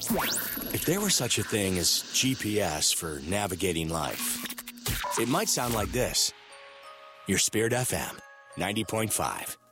If there were such a thing as GPS for navigating life, it might sound like this. Your Spirit FM 90.5.